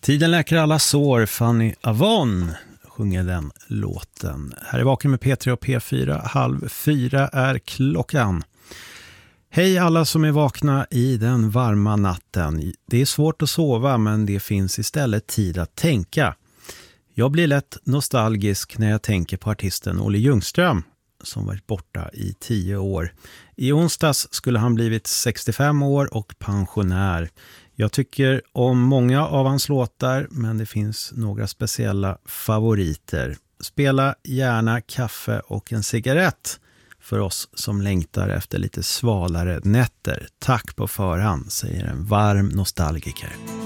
Tiden läker alla sår, Fanny Avon sjunger den låten. Här är Vaken med P3 och P4, 3:30 är klockan. Hej alla som är vakna i den varma natten. Det är svårt att sova, men det finns istället tid att tänka. Jag blir lätt nostalgisk när jag tänker på artisten Olle Ljungström som varit borta i 10 år. I onsdags skulle han blivit 65 år och pensionär. Jag tycker om många av hans låtar, men det finns några speciella favoriter. Spela gärna kaffe och en cigarett för oss som längtar efter lite svalare nätter. Tack på förhand, säger en varm nostalgiker.